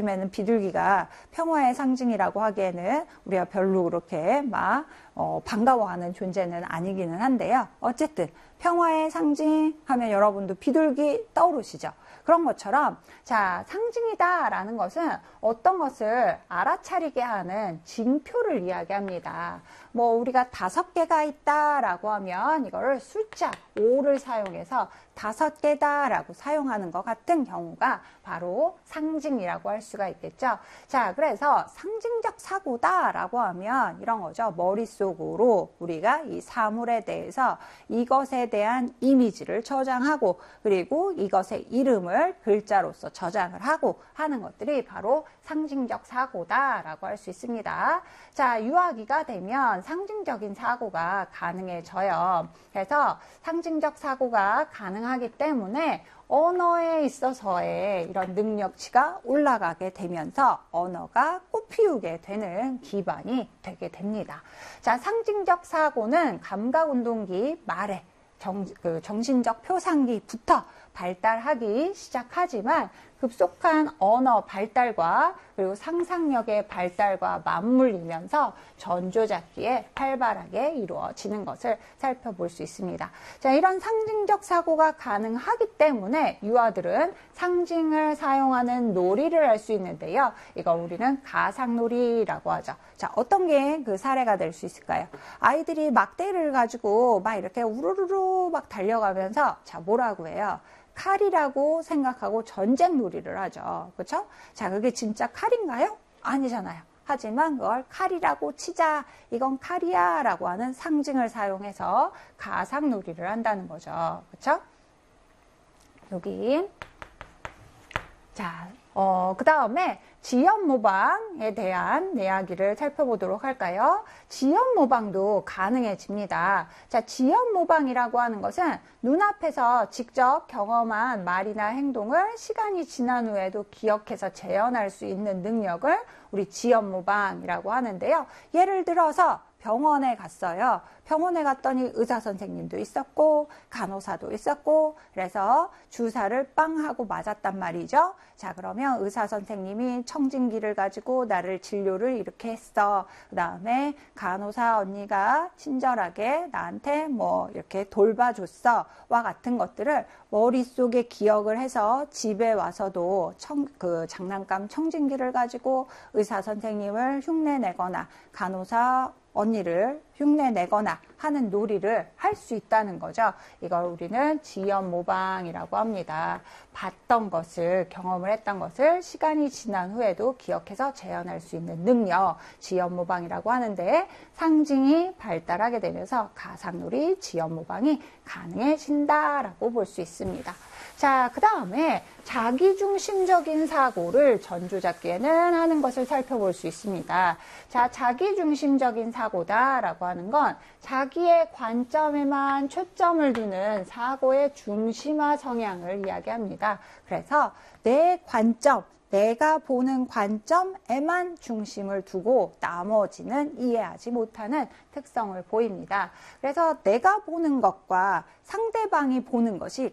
요즘에는 비둘기가 평화의 상징이라고 하기에는 우리가 별로 그렇게 막 반가워하는 존재는 아니기는 한데요. 어쨌든 평화의 상징 하면 여러분도 비둘기 떠오르시죠? 그런 것처럼 자, 상징이다라는 것은 어떤 것을 알아차리게 하는 징표를 이야기합니다. 뭐 우리가 5개가 있다라고 하면 이거를 숫자 5를 사용해서 5개다라고 사용하는 것 같은 경우가 바로 상징이라고 할 수가 있겠죠. 자, 그래서 상징적 사고다라고 하면 이런 거죠. 머릿속으로 우리가 이 사물에 대해서 이것에 대한 이미지를 저장하고 그리고 이것의 이름을 글자로서 저장을 하고 하는 것들이 바로 상징적 사고다라고 할 수 있습니다. 자, 유아기가 되면 상징적인 사고가 가능해져요. 그래서 상징적 사고가 가능하기 때문에 언어에 있어서의 이런 능력치가 올라가게 되면서 언어가 꽃피우게 되는 기반이 되게 됩니다. 자, 상징적 사고는 감각운동기 말에 정신적 표상기부터 발달하기 시작하지만 급속한 언어 발달과 그리고 상상력의 발달과 맞물리면서 전조잡기에 활발하게 이루어지는 것을 살펴볼 수 있습니다. 자, 이런 상징적 사고가 가능하기 때문에 유아들은 상징을 사용하는 놀이를 할 수 있는데요. 이거 우리는 가상놀이라고 하죠. 자, 어떤 게 그 사례가 될 수 있을까요? 아이들이 막대를 가지고 막 이렇게 우르르르 막 달려가면서 자, 뭐라고 해요? 칼이라고 생각하고 전쟁 놀이를 하죠. 그렇죠? 자, 그게 진짜 칼인가요? 아니잖아요. 하지만 그걸 칼이라고 치자, 이건 칼이야 라고 하는 상징을 사용해서 가상 놀이를 한다는 거죠. 그렇죠? 여기 자, 그 다음에 지연 모방에 대한 이야기를 살펴보도록 할까요? 지연 모방도 가능해집니다. 자, 지연 모방이라고 하는 것은 눈앞에서 직접 경험한 말이나 행동을 시간이 지난 후에도 기억해서 재현할 수 있는 능력을 우리 지연 모방이라고 하는데요. 예를 들어서 병원에 갔어요. 병원에 갔더니 의사 선생님도 있었고 간호사도 있었고 그래서 주사를 빵 하고 맞았단 말이죠. 자, 그러면 의사 선생님이 청진기를 가지고 나를 진료를 이렇게 했어. 그 다음에 간호사 언니가 친절하게 나한테 뭐 이렇게 돌봐줬어. 와 같은 것들을 머릿속에 기억을 해서 집에 와서도 장난감 청진기를 가지고 의사 선생님을 흉내내거나 간호사 언니를 흉내내거나 하는 놀이를 할 수 있다는 거죠. 이걸 우리는 지연 모방이라고 합니다. 봤던 것을, 경험을 했던 것을 시간이 지난 후에도 기억해서 재현할 수 있는 능력, 지연 모방이라고 하는데 상징이 발달하게 되면서 가상놀이, 지연 모방이 가능해진다라고 볼 수 있습니다. 자, 그 다음에 자기중심적인 사고를 전조잡기에는 하는 것을 살펴볼 수 있습니다. 자, 자기중심적인 사고다라고 하는 건 자기의 관점에만 초점을 두는 사고의 중심화 성향을 이야기합니다. 그래서 내 관점, 내가 보는 관점에만 중심을 두고 나머지는 이해하지 못하는 특성을 보입니다. 그래서 내가 보는 것과 상대방이 보는 것이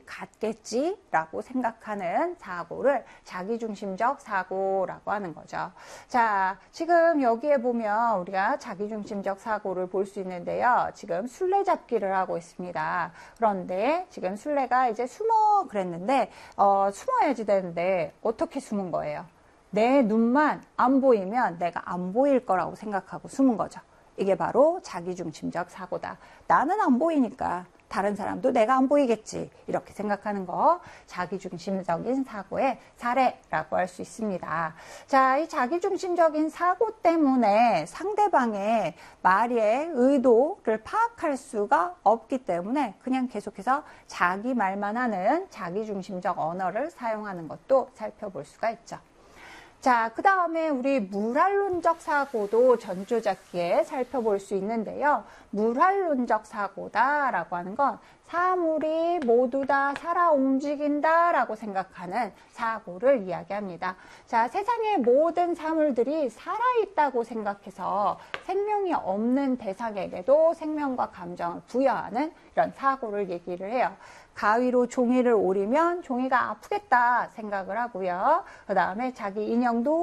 같겠지라고 생각하는 사고를 자기중심적 사고라고 하는 거죠. 자, 지금 여기에 보면 우리가 자기중심적 사고를 볼 수 있는데요. 지금 술래잡기를 하고 있습니다. 그런데 지금 술래가 이제 숨어 그랬는데 숨어야지 되는데 어떻게 숨은 거예요? 내 눈만 안 보이면 내가 안 보일 거라고 생각하고 숨은 거죠. 이게 바로 자기중심적 사고다. 나는 안 보이니까 다른 사람도 내가 안 보이겠지 이렇게 생각하는 거 자기중심적인 사고의 사례라고 할 수 있습니다. 자, 이 자기중심적인 사고 때문에 상대방의 말의 의도를 파악할 수가 없기 때문에 그냥 계속해서 자기 말만 하는 자기중심적 언어를 사용하는 것도 살펴볼 수가 있죠. 자, 그 다음에 우리 물활론적 사고도 전조잡기에 살펴볼 수 있는데요. 물활론적 사고다라고 하는 건 사물이 모두 다 살아 움직인다 라고 생각하는 사고를 이야기합니다. 자, 세상의 모든 사물들이 살아있다고 생각해서 생명이 없는 대상에게도 생명과 감정을 부여하는 이런 사고를 얘기를 해요. 가위로 종이를 오리면 종이가 아프겠다 생각을 하고요. 그 다음에 자기 인형도